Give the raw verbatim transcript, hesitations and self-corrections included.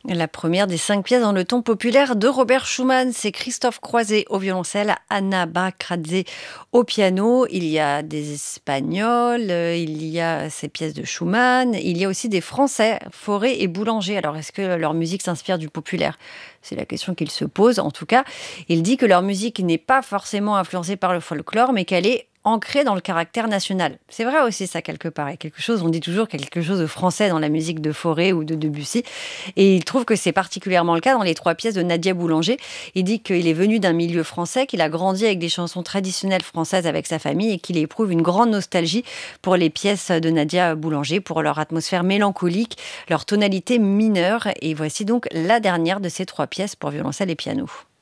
La première des cinq pièces dans le ton populaire de Robert Schumann, c'est Christophe Croizet au violoncelle, Anna Bakradze au piano. Il y a des Espagnols, euh, il y a ces pièces de Schumann, il y a aussi des Français, Fauré et Boulanger. Alors, est-ce que leur musique s'inspire du populaire? C'est la question qu'il se pose. En tout cas, il dit que leur musique n'est pas forcément influencée par le folklore, mais qu'elle est ancrée dans le caractère national. C'est vrai aussi ça quelque part. Il y a quelque chose, on dit toujours qu'il y a quelque chose de français dans la musique de Fauré ou de Debussy. Et il trouve que c'est particulièrement le cas dans les trois pièces de Nadia Boulanger. Il dit qu'il est venu d'un milieu français, qu'il a grandi avec des chansons traditionnelles françaises avec sa famille et qu'il éprouve une grande nostalgie pour les pièces de Nadia Boulanger, pour leur atmosphère mélancolique, leur tonalité mineure. Et voici donc la dernière de ces trois pièces pour violoncelle et piano.